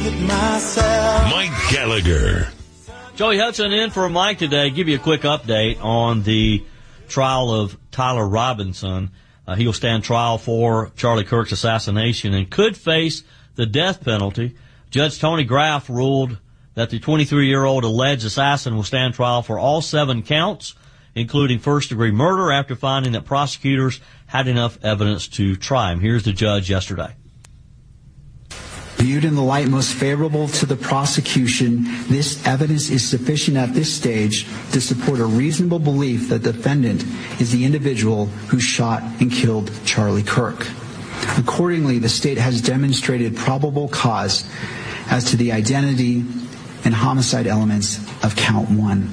it myself. Mike Gallagher. Joey Hudson in for Mike today. Give you a quick update on the trial of Tyler Robinson. He'll stand trial for Charlie Kirk's assassination and could face the death penalty. Judge Tony Graff ruled that the 23-year-old alleged assassin will stand trial for all 7 counts, including first-degree murder, after finding that prosecutors had enough evidence to try him. Here's the judge yesterday. Viewed in the light most favorable to the prosecution, this evidence is sufficient at this stage to support a reasonable belief that the defendant is the individual who shot and killed Charlie Kirk. Accordingly, the state has demonstrated probable cause as to the identity and homicide elements of count 1.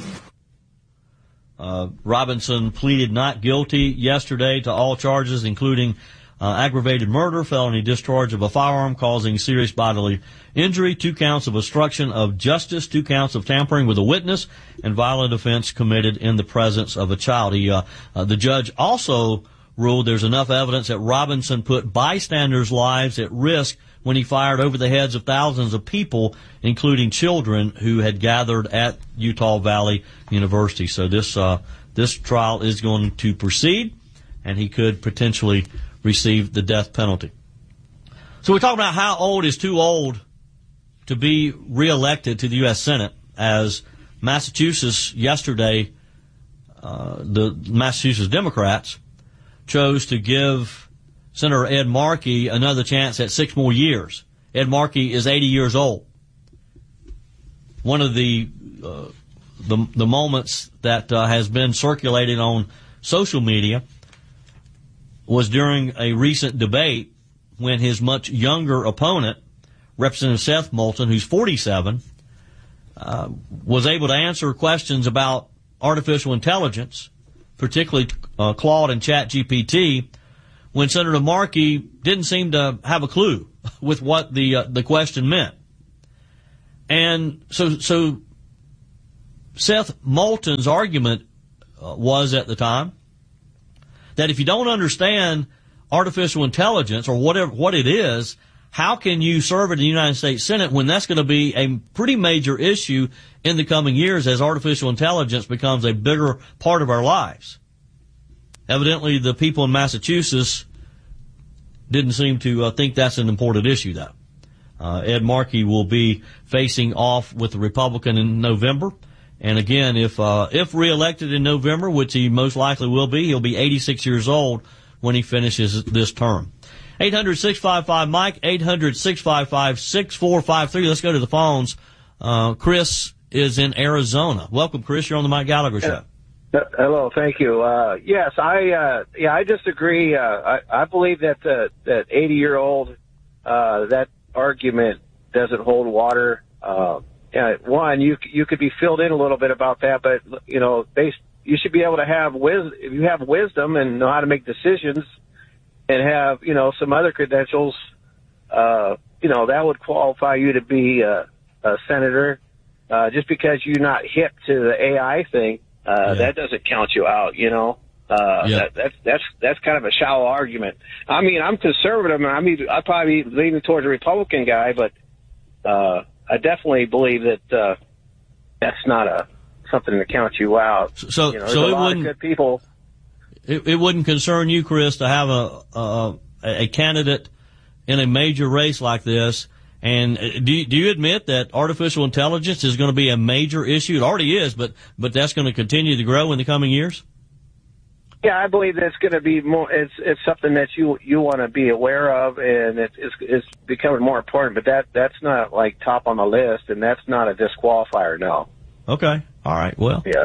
Robinson pleaded not guilty yesterday to all charges, including aggravated murder, felony discharge of a firearm causing serious bodily injury, 2 counts of obstruction of justice, 2 counts of tampering with a witness, and violent offense committed in the presence of a child. The judge also ruled there's enough evidence that Robinson put bystanders' lives at risk when he fired over the heads of thousands of people, including children who had gathered at Utah Valley University. So this trial is going to proceed, and he could potentially receive the death penalty. So we're talking about how old is too old to be reelected to the U.S. Senate, as Massachusetts yesterday, the Massachusetts Democrats chose to give Senator Ed Markey another chance at 6 more years. Ed Markey is 80 years old. One of the moments that has been circulating on social media was during a recent debate when his much younger opponent, Representative Seth Moulton, who's 47, was able to answer questions about artificial intelligence, particularly Claude and ChatGPT, when Senator Markey didn't seem to have a clue with what the question meant. And so Seth Moulton's argument was at the time that if you don't understand artificial intelligence or what it is, how can you serve in the United States Senate when that's going to be a pretty major issue in the coming years as artificial intelligence becomes a bigger part of our lives? Evidently, the people in Massachusetts didn't seem to think that's an important issue, though. Ed Markey will be facing off with the Republican in November. And again, if reelected in November, which he most likely will be, he'll be 86 years old when he finishes this term. 800-655-MIKE, 800-655-6453. Let's go to the phones. Chris is in Arizona. Welcome, Chris. You're on the Mike Gallagher Show. Hello, thank you. Yes, I disagree. I believe that 80-year-old, that argument doesn't hold water. One, you could be filled in a little bit about that, but you should be able to have if you have wisdom and know how to make decisions, and have some other credentials, that would qualify you to be a senator. Just because you're not hip to the AI thing, that doesn't count you out. That's kind of a shallow argument. I mean, I'm conservative, and I'd probably be leaning towards a Republican guy, but I definitely believe that that's not something to count you out. So there's a lot of good people. It wouldn't concern you, Chris, to have a candidate in a major race like this. And do you admit that artificial intelligence is going to be a major issue? It already is, but that's going to continue to grow in the coming years? Yeah, I believe that it's going to be more. It's something that you want to be aware of, and it's becoming more important. But that's not like top on the list, and that's not a disqualifier. No. Okay. All right. Well. Yeah.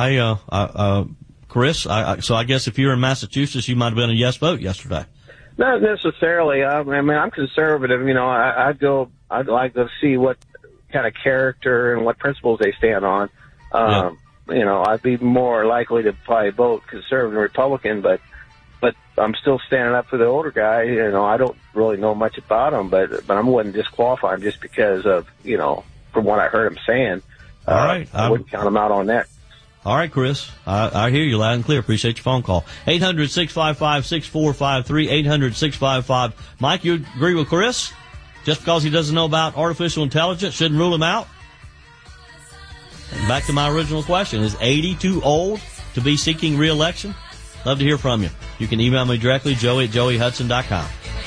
Chris, so I guess if you're in Massachusetts, you might have been a yes vote yesterday. Not necessarily. I mean, I'm conservative. I'd like to see what kind of character and what principles they stand on. I'd be more likely to probably vote conservative and Republican, but I'm still standing up for the older guy. I don't really know much about him, but I wouldn't disqualify him just because of, from what I heard him saying. All right. I wouldn't count him out on that. All right, Chris. I hear you loud and clear. Appreciate your phone call. 800-655-6453, 800-655. Mike, you agree with Chris? just because he doesn't know about artificial intelligence shouldn't rule him out? And back to my original question, is 80 too old to be seeking re-election? Love to hear from you. You can email me directly, joey@joeyhudson.com.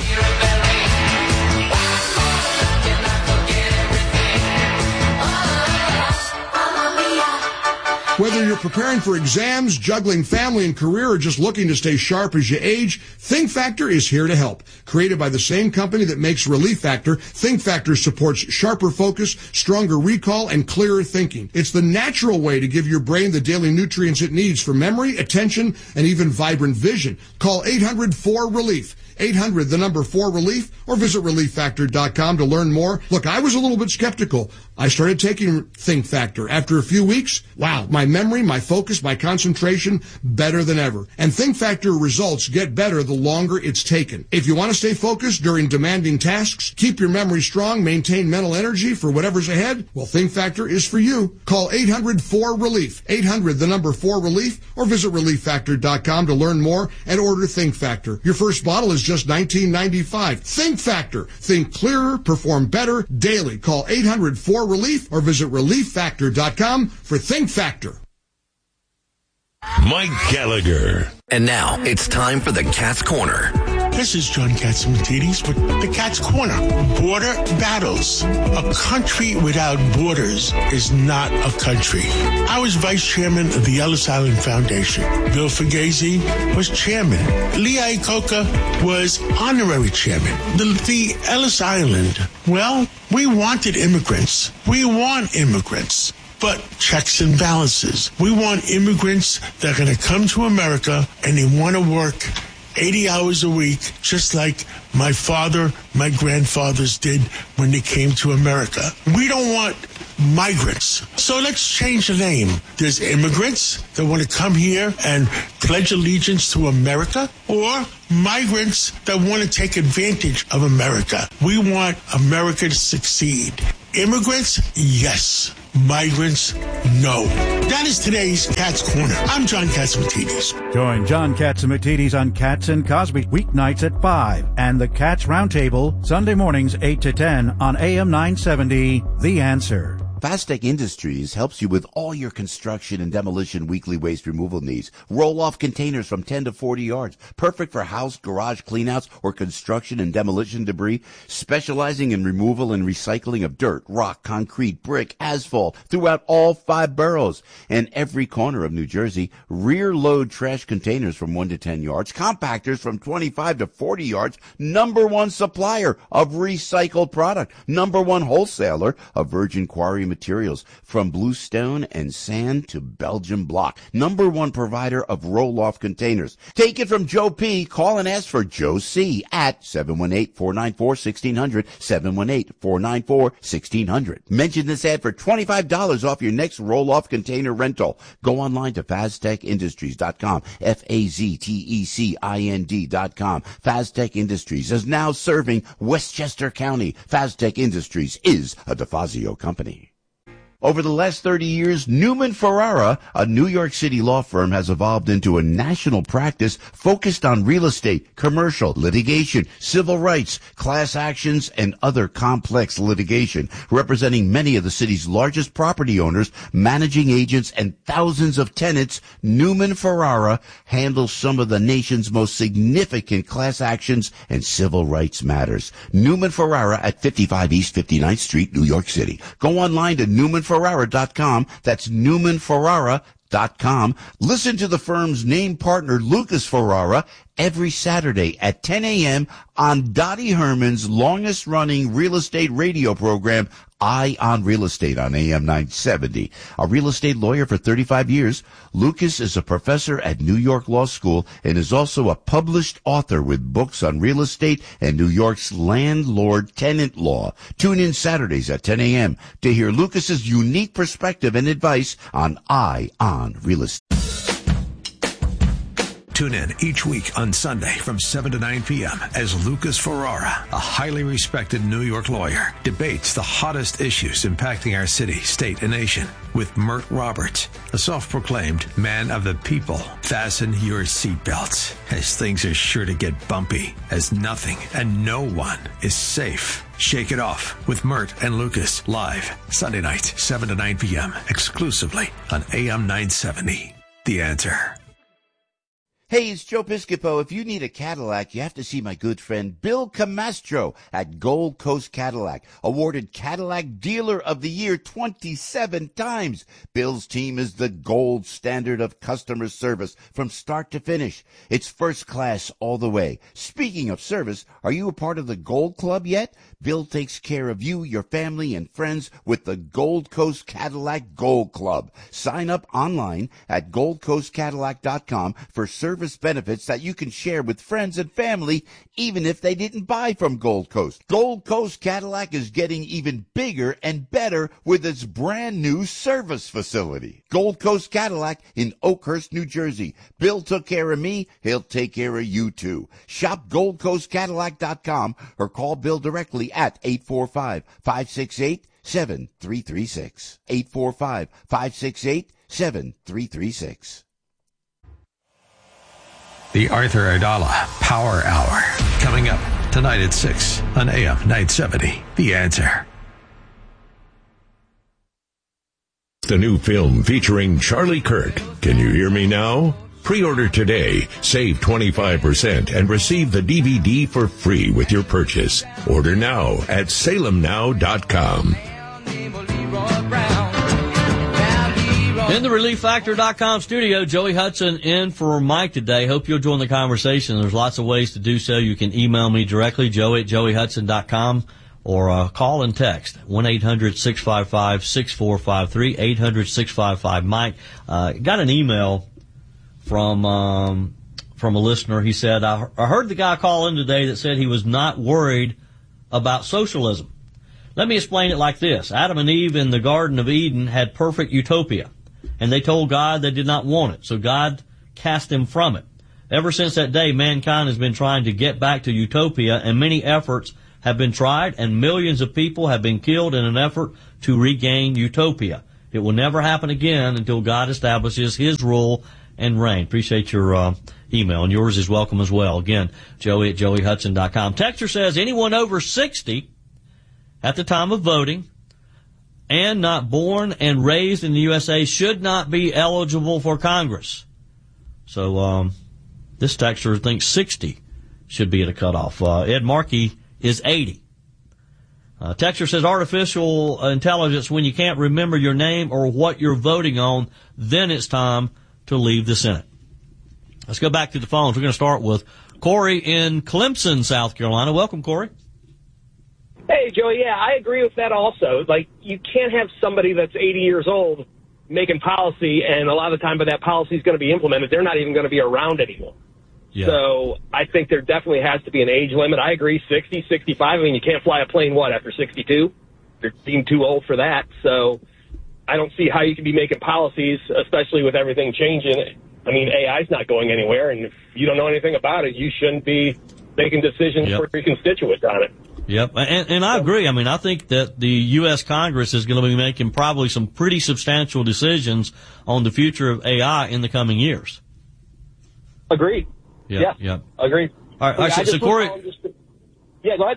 Whether you're preparing for exams, juggling family and career, or just looking to stay sharp as you age, Think Factor is here to help. Created by the same company that makes Relief Factor, Think Factor supports sharper focus, stronger recall, and clearer thinking. It's the natural way to give your brain the daily nutrients it needs for memory, attention, and even vibrant vision. Call 800-4RELIEF. 800, the number 4RELIEF, or visit ReliefFactor.com to learn more. Look, I was a little bit skeptical. I started taking Think Factor. After a few weeks, wow, my memory, my focus, my concentration, better than ever. And Think Factor results get better the longer it's taken. If you want to stay focused during demanding tasks, keep your memory strong, maintain mental energy for whatever's ahead, well, Think Factor is for you. Call 800-4RELIEF. 800, the number 4RELIEF, or visit ReliefFactor.com to learn more and order Think Factor. Your first bottle is just $19.95. Think Factor. Think clearer, perform better daily. Call 800-4RELIEF or visit ReliefFactor.com for Think Factor. Mike Gallagher. And now it's time for the Cat's Corner. This is John Catsimatidis with the Cat's Corner. Border battles. A country without borders is not a country. I was vice chairman of the Ellis Island Foundation. Bill Fugazi was chairman. Lee Iacocca was honorary chairman. The Ellis Island, well, we wanted immigrants. We want immigrants. But checks and balances. We want immigrants that are going to come to America and they want to work 80 hours a week, just like my father, my grandfathers did when they came to America. We don't want migrants. So let's change the name. There's immigrants that want to come here and pledge allegiance to America, or migrants that want to take advantage of America. We want America to succeed. Immigrants, yes. Migrants, no. That is today's Cat's Corner. I'm John Catsimatidis. Join John Catsimatidis on Cats and Cosby weeknights at 5 and the Cats Roundtable Sunday mornings 8 to 10 on AM 970, The Answer. Fastech Industries helps you with all your construction and demolition weekly waste removal needs. Roll-off containers from 10 to 40 yards. Perfect for house, garage cleanouts, or construction and demolition debris. Specializing in removal and recycling of dirt, rock, concrete, brick, asphalt throughout all 5 boroughs and every corner of New Jersey. Rear-load trash containers from 1 to 10 yards. Compactors from 25 to 40 yards. Number 1 supplier of recycled product. Number 1 wholesaler of virgin quarry materials from bluestone and sand to Belgian block. Number 1 provider of roll-off containers. Take it from Joe P. Call and ask for Joe C. at 718-494-1600, 718-494-1600. Mention this ad for $25 off your next roll-off container rental. Go online to FazTechIndustries.com, FazTechInd.com. Faztech Industries is now serving Westchester County. Faztech Industries is a DeFazio company. Over the last 30 years, Newman Ferrara, a New York City law firm, has evolved into a national practice focused on real estate, commercial, litigation, civil rights, class actions, and other complex litigation, representing many of the city's largest property owners, managing agents, and thousands of tenants. Newman Ferrara handles some of the nation's most significant class actions and civil rights matters. Newman Ferrara at 55 East 59th Street, New York City. Go online to NewmanFerrara.com. That's NewmanFerrara.com. Listen to the firm's name partner, Lucas Ferrara, every Saturday at 10 a.m. on Dottie Herman's longest-running real estate radio program, Eye on Real Estate on AM 970. A real estate lawyer for 35 years, Lucas is a professor at New York Law School and is also a published author with books on real estate and New York's landlord-tenant law. Tune in Saturdays at 10 a.m. to hear Lucas's unique perspective and advice on Eye on Real Estate. Tune in each week on Sunday from 7 to 9 p.m. as Lucas Ferrara, a highly respected New York lawyer, debates the hottest issues impacting our city, state, and nation with Mert Roberts, a self-proclaimed man of the people. Fasten your seatbelts, as things are sure to get bumpy, as nothing and no one is safe. Shake it off with Mert and Lucas live Sunday nights, 7 to 9 p.m. exclusively on AM 970. The Answer. Hey, it's Joe Piscopo. If you need a Cadillac, you have to see my good friend Bill Camastro at Gold Coast Cadillac, awarded Cadillac Dealer of the Year 27 times. Bill's team is the gold standard of customer service from start to finish. It's first class all the way. Speaking of service, are you a part of the Gold Club yet? Bill takes care of you, your family, and friends with the Gold Coast Cadillac Gold Club. Sign up online at goldcoastcadillac.com for service benefits that you can share with friends and family, even if they didn't buy from Gold Coast. Gold Coast Cadillac is getting even bigger and better with its brand new service facility. Gold Coast Cadillac in Oakhurst, New Jersey. Bill took care of me. He'll take care of you too. Shop goldcoastcadillac.com or call Bill directly at 845-568-7336. 845-568-7336. The Arthur Aidala Power Hour, coming up tonight at 6 on AM 970. The Answer. The new film featuring Charlie Kirk, Can You Hear Me Now? Pre-order today, save 25%, and receive the DVD for free with your purchase. Order now at salemnow.com. In the ReliefFactor.com studio, Joey Hudson in for Mike today. Hope you'll join the conversation. There's lots of ways to do so. You can email me directly, joey@joeyhudson.com, or call and text 1-800-655-6453, 800-655-MIKE. Got an email from a listener. He said, I heard the guy call in today that said he was not worried about socialism. Let me explain it like this. Adam and Eve in the Garden of Eden had perfect utopia, and they told God they did not want it, so God cast them from it. Ever since that day, mankind has been trying to get back to utopia, and many efforts have been tried, and millions of people have been killed in an effort to regain utopia. It will never happen again until God establishes His rule and reign. Appreciate your email, and yours is welcome as well. Again, joey@joeyhudson.com. Texter says anyone over 60 at the time of voting and not born and raised in the USA should not be eligible for Congress. So this texter thinks 60 should be at a cutoff. Ed Markey is 80. Texter says artificial intelligence, when you can't remember your name or what you're voting on, then it's time to leave the Senate. Let's go back to the phones. We're going to start with Corey in Clemson, South Carolina. Welcome, Corey. Hey, Joey, yeah, I agree with that also. Like, you can't have somebody that's 80 years old making policy, and a lot of the time, but that policy is going to be implemented, they're not even going to be around anymore. Yeah. So I think there definitely has to be an age limit. I agree, 60, 65. I mean, you can't fly a plane, after 62? You're deemed too old for that. So I don't see how you can be making policies, especially with everything changing. I mean, AI's not going anywhere, and if you don't know anything about it, you shouldn't be making decisions for your constituents on it. Yep, and I agree. I mean, I think that the U.S. Congress is going to be making probably some pretty substantial decisions on the future of AI in the coming years. Agreed. Yeah. Agreed. All right, so Corey. Yeah, go ahead.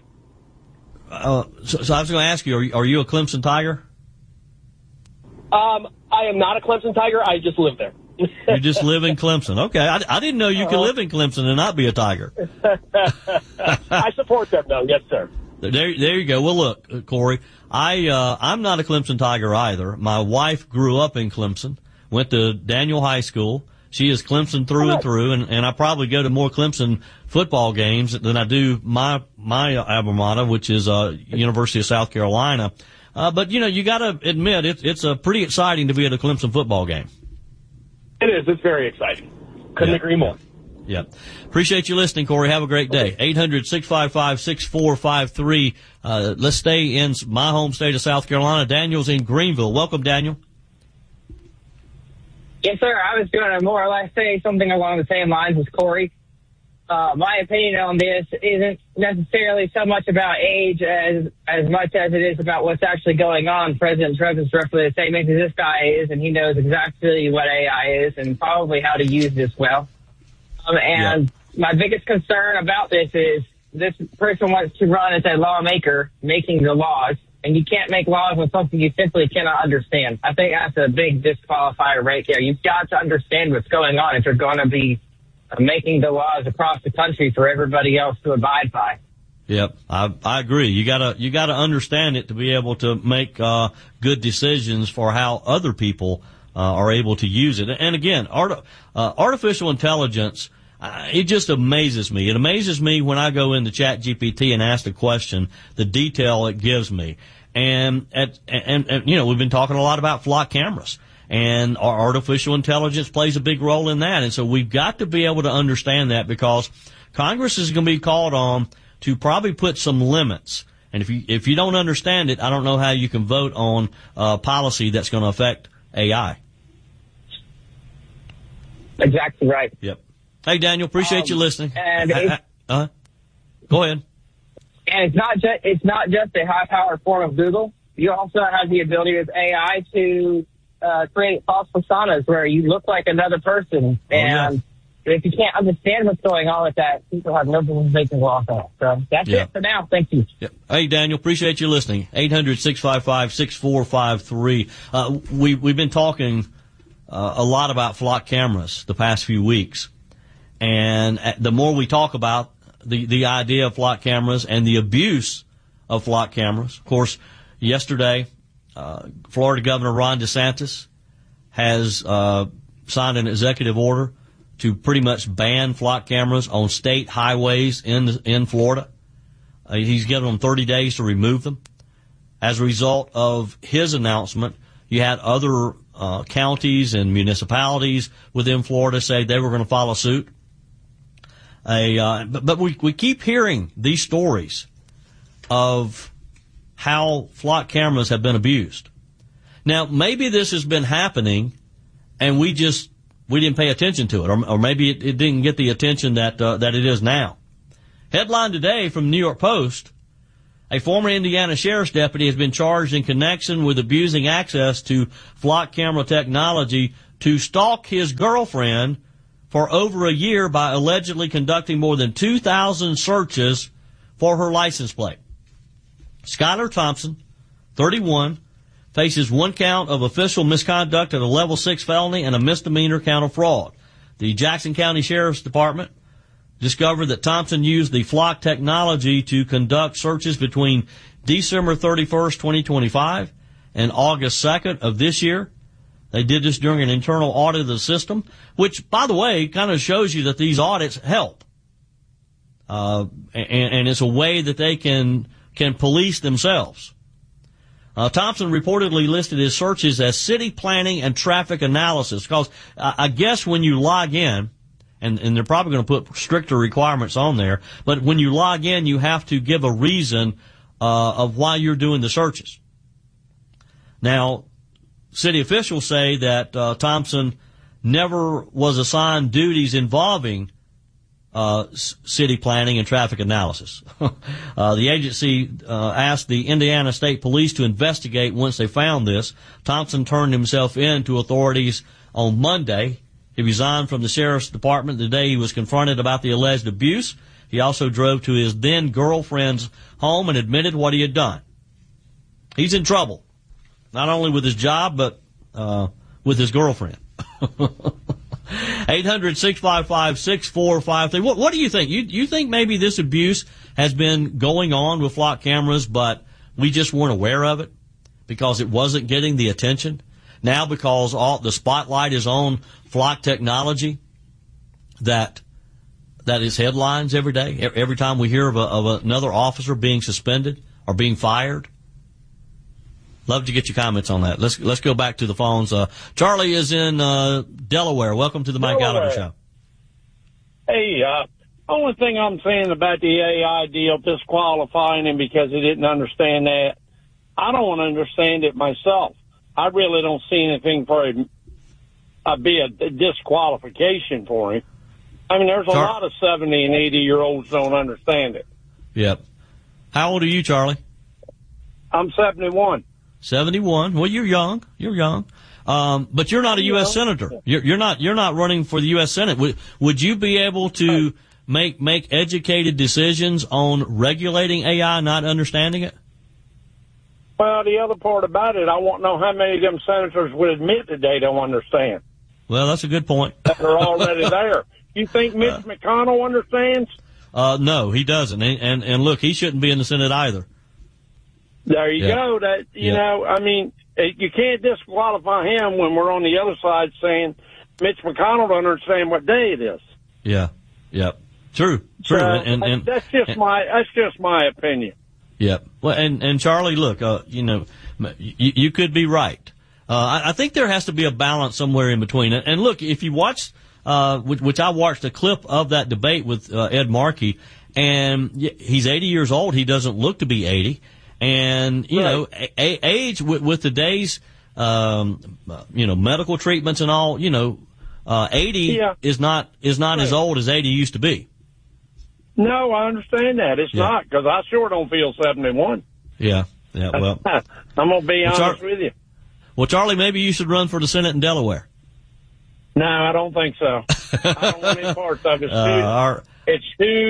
So I was going to ask you, are you a Clemson Tiger? I am not a Clemson Tiger. I just live there. You just live in Clemson. Okay. I didn't know you could live in Clemson and not be a Tiger. I support them, though. Yes, sir. There you go. Well, look, Corey, I'm not a Clemson Tiger either. My wife grew up in Clemson, went to Daniel High School. She is Clemson through and through, and I probably go to more Clemson football games than I do my alma mater, which is University of South Carolina. But you got to admit it's pretty exciting to be at a Clemson football game. It is. It's very exciting. Couldn't agree more. Yeah. Appreciate you listening, Corey. Have a great day. 800-655-6453. Let's stay in my home state of South Carolina. Daniel's in Greenville. Welcome, Daniel. Yes, sir. I was going to more or less say something along the same lines as Corey. My opinion on this isn't necessarily so much about age as much as it is about what's actually going on. President Trump is roughly the same age as this guy is, and he knows exactly what AI is and probably how to use this well. My biggest concern about this is this person wants to run as a lawmaker making the laws, and you can't make laws with something you simply cannot understand. I think that's a big disqualifier right there. You've got to understand what's going on if you're going to be making the laws across the country for everybody else to abide by. Yep, I agree. You gotta understand it to be able to make good decisions for how other people are able to use it. And again, artificial intelligence, it just amazes me. It amazes me when I go into ChatGPT and ask a question, the detail it gives me. And you know, we've been talking a lot about flock cameras. And our artificial intelligence plays a big role in that. And so we've got to be able to understand that, because Congress is going to be called on to probably put some limits. And if you don't understand it, I don't know how you can vote on policy that's going to affect AI. Exactly right. Yep. Hey, Daniel, appreciate you listening. And go ahead. And it's not just a high-powered form of Google. You also have the ability with AI to create false personas where you look like another person. And if you can't understand what's going on with that, people have no business making laws on it. So that's it for now. Thank you. Yep. Hey, Daniel, appreciate you listening. 800-655-6453. We've been talking a lot about flock cameras the past few weeks. And the more we talk about the idea of flock cameras and the abuse of flock cameras, of course, yesterday, Florida Governor Ron DeSantis has signed an executive order to pretty much ban flock cameras on state highways in Florida. He's given them 30 days to remove them. As a result of his announcement, you had other counties and municipalities within Florida say they were going to follow suit. But we keep hearing these stories of how flock cameras have been abused. Now, maybe this has been happening and we didn't pay attention to it, or maybe it didn't get the attention that it is now. Headline today from New York Post: a former Indiana sheriff's deputy has been charged in connection with abusing access to flock camera technology to stalk his girlfriend for over a year by allegedly conducting more than 2,000 searches for her license plate. Skylar Thompson, 31, faces one count of official misconduct at a level 6 felony and a misdemeanor count of fraud. The Jackson County Sheriff's Department discovered that Thompson used the flock technology to conduct searches between December 31st, 2025 and August 2nd of this year. They did this during an internal audit of the system, which, by the way, kind of shows you that these audits help. And it's a way that they can police themselves. Thompson reportedly listed his searches as city planning and traffic analysis, because I guess when you log in, and they're probably going to put stricter requirements on there, but when you log in, you have to give a reason of why you're doing the searches. Now, city officials say that Thompson never was assigned duties involving city planning and traffic analysis. The agency asked the Indiana State Police to investigate once they found this. Thompson turned himself in to authorities on Monday. He resigned from the sheriff's department the day he was confronted about the alleged abuse. He also drove to his then girlfriend's home and admitted what he had done. He's in trouble, not only with his job, but with his girlfriend. 800-655-6453. What do you think? You think maybe this abuse has been going on with flock cameras, but we just weren't aware of it because it wasn't getting the attention? Now, because the spotlight is on flock technology, that is headlines every day. Every time we hear of another officer being suspended or being fired. Love to get your comments on that. Let's go back to the phones. Charlie is in Delaware. Welcome to the Mike Gallagher Show. Hey, only thing I'm saying about the AI deal, disqualifying him because he didn't understand that, I don't want to understand it myself. I really don't see anything for him be a disqualification for him. I mean, there's a lot of 70 and 80-year-olds don't understand it. Yep. How old are you, Charlie? I'm 71. 71. Well, you're young. But you're not a U.S. senator. You're not running for the U.S. Senate. Would you be able to make educated decisions on regulating AI, not understanding it? Well, the other part about it, I want to know how many of them senators would admit that they don't understand. Well, that's a good point. That are already there. You think Mitch McConnell understands? No, he doesn't. And look, he shouldn't be in the Senate either. There you go. That you know, I mean, you can't disqualify him when we're on the other side saying Mitch McConnell don't understand what day it is. Yeah. Yep. True. And that's just my opinion. Yep. Well, and Charlie, look, you could be right. I think there has to be a balance somewhere in between. And look, if you watch, which I watched a clip of that debate with Ed Markey, and he's 80 years old. He doesn't look to be 80. And, you know, age with today's, medical treatments and all, 80 is not as old as 80 used to be. No, I understand that. It's not, because I sure don't feel 71. Yeah, well. I'm going to be honest with you. Well, Charlie, maybe you should run for the Senate in Delaware. No, I don't think so. I don't want any parts of it. It's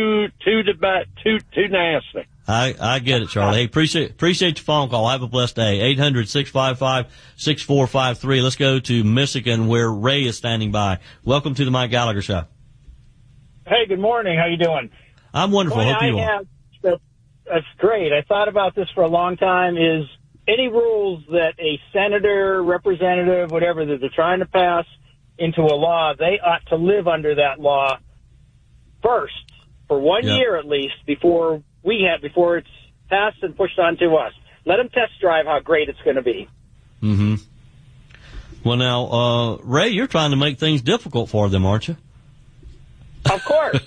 too nasty. I get it, Charlie. Hey, appreciate your phone call. Have a blessed day. 800-655-6453. Let's go to Michigan, where Ray is standing by. Welcome to the Mike Gallagher Show. Hey, good morning. How you doing? I'm wonderful. Hope you are. That's great. I thought about this for a long time. Is any rules that a senator, representative, whatever, that they're trying to pass into a law, they ought to live under that law first for 1 year at least before it's passed and pushed on to us. Let them test drive how great it's going to be. Mm-hmm. Well, now, Ray, you're trying to make things difficult for them, aren't you? Of course.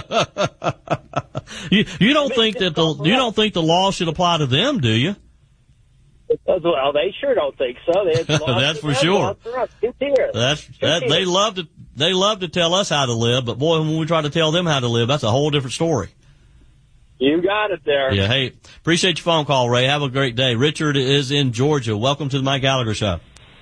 You don't think the law should apply to them, do you? Well, they sure don't think so. That's for sure. They love to tell us how to live, but boy, when we try to tell them how to live, that's a whole different story. You got it there. Yeah. Hey, appreciate your phone call, Ray. Have a great day. Richard is in Georgia. Welcome to the Mike Gallagher Show.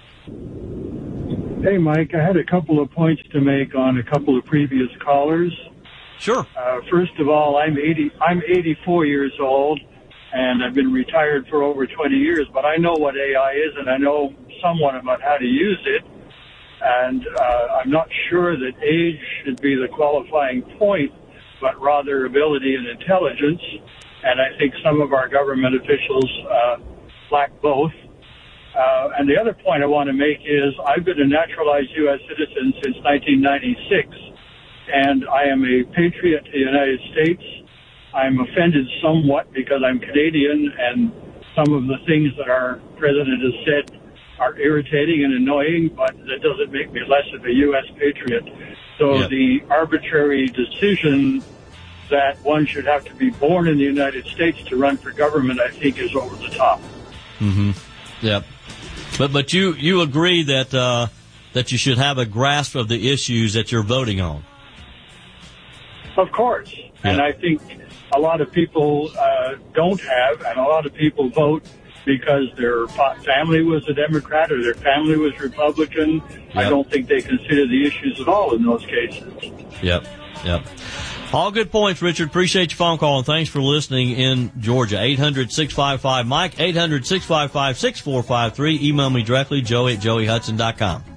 Hey, Mike, I had a couple of points to make on a couple of previous callers. Sure. First of all, I'm 84 years old, and I've been retired for over 20 years, but I know what AI is, and I know somewhat about how to use it. And I'm not sure that age should be the qualifying point, but rather ability and intelligence. And I think some of our government officials lack both. And the other point I want to make is I've been a naturalized U.S. citizen since 1996, and I am a patriot to the United States. I'm offended somewhat because I'm Canadian, and some of the things that our president has said are irritating and annoying, but that doesn't make me less of a U.S. patriot. So the arbitrary decision that one should have to be born in the United States to run for government, I think, is over the top. Mm-hmm. Yep. But you agree that you should have a grasp of the issues that you're voting on. Of course. Yeah. And I think a lot of people don't have, and a lot of people vote because their family was a Democrat or their family was Republican. Yep. I don't think they consider the issues at all in those cases. Yep. All good points, Richard. Appreciate your phone call, and thanks for listening in Georgia. 800-655-MIKE, 800-655-6453. Email me directly, joey@joeyhudson.com.